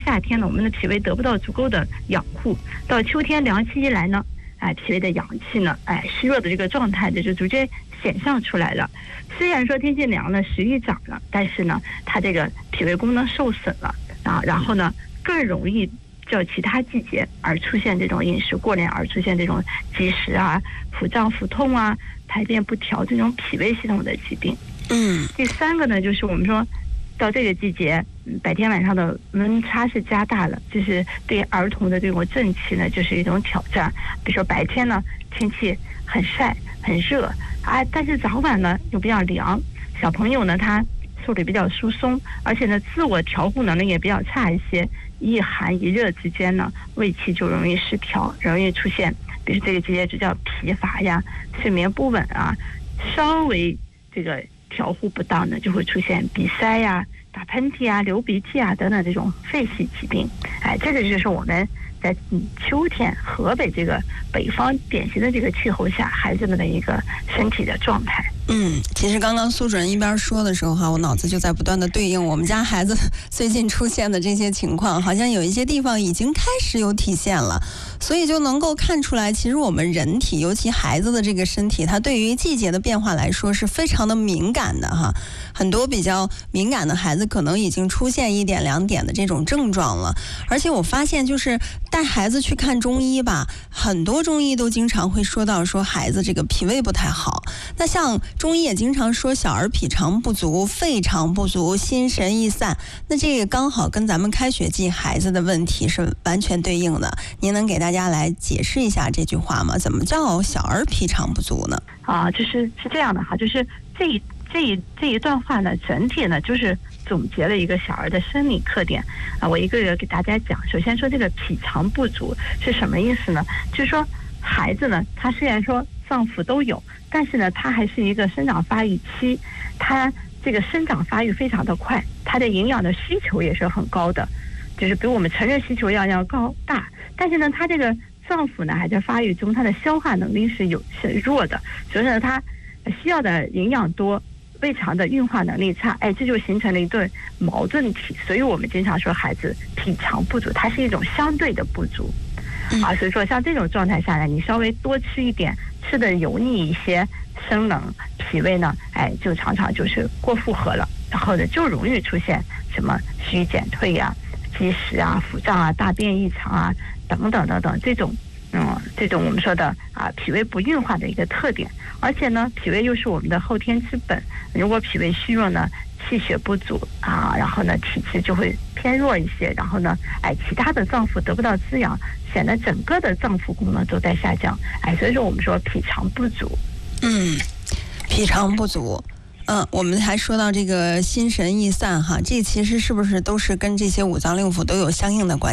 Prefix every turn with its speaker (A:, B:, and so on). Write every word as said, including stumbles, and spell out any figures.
A: 夏天呢，我们的脾胃得不到足够的养护，到秋天凉气一来呢，哎，脾胃的阳气呢，哎，虚弱的这个状态就就逐渐显现出来了。虽然说天气凉了，食欲涨了，但是呢，它这个脾胃功能受损了啊，然后呢，更容易较其他季节而出现这种饮食过量而出现这种积食啊、腹胀、腹痛啊、排便不调这种脾胃系统的疾病。
B: 嗯，
A: 第三个呢，就是我们说到这个季节，白天晚上的温差是加大了，就是对儿童的这种正气呢，就是一种挑战。比如说白天呢，天气很晒很热啊，但是早晚呢又比较凉，小朋友呢他受体比较疏松，而且呢自我调护能力也比较差一些，一寒一热之间呢，胃气就容易失调，容易出现，比如这个季节就叫疲乏呀、睡眠不稳啊，稍微这个调护不当呢，就会出现鼻塞呀、打喷嚏啊、流鼻涕啊等等这种肺系疾病。哎，这个就是我们在秋天河北这个北方典型的这个气候下，孩子们的一个身体的状态。
B: 嗯，其实刚刚苏主任一边说的时候哈，我脑子就在不断的对应我们家孩子最近出现的这些情况，好像有一些地方已经开始有体现了，所以就能够看出来，其实我们人体，尤其孩子的这个身体，它对于季节的变化来说是非常的敏感的哈。很多比较敏感的孩子可能已经出现一点两点的这种症状了，而且我发现就是带孩子去看中医吧，很多中医都经常会说到说孩子这个脾胃不太好。那像中医也经常说小儿脾肠不足、肺肠不足、心神易散，那这个刚好跟咱们开学季孩子的问题是完全对应的。您能给大家来解释一下这句话吗？怎么叫小儿脾肠不足呢？
A: 啊，就是是这样的哈，就是这一这一这一段话呢，整体呢就是总结了一个小儿的生理特点啊。我一个个给大家讲。首先说这个脾肠不足是什么意思呢？就是说孩子呢，他虽然说脏腑都有，但是呢，他还是一个生长发育期，他这个生长发育非常的快，他的营养的需求也是很高的，就是比我们成人需求要要高大。但是呢，他这个脏腑呢还在发育中，他的消化能力是有是弱的，所以呢，他需要的营养多，胃肠的运化能力差，哎，这就形成了一对矛盾体。所以我们经常说孩子脾肠不足，它是一种相对的不足。啊，所以说像这种状态下来，你稍微多吃一点，吃的油腻一些，生冷，脾胃呢，哎，就常常就是过负荷了，然后呢，就容易出现什么虚减退呀、积食啊、腹胀啊、大便异常啊等等等等这种，嗯，这种我们说的啊脾胃不运化的一个特点。而且呢，脾胃又是我们的后天之本，如果脾胃虚弱呢，气血不足啊，然后呢体质就会偏弱一些，然后呢，哎，其他的脏腑得不到滋养，显得整个的脏腑功能都在下降，哎，所以说我们说脾肠不足。
B: 嗯，脾肠不足。嗯，我们还说到这个心神易散哈，这其实是不是都是跟这些五脏六腑都有相应的关系？